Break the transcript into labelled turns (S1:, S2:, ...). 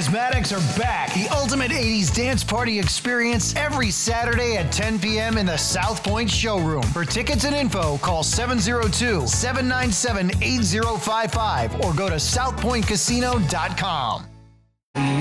S1: Charismatics are back. The ultimate 80s dance party experience every Saturday at 10 p.m. in the South Point Showroom. For tickets and info, call 702-797-8055 or go to southpointcasino.com.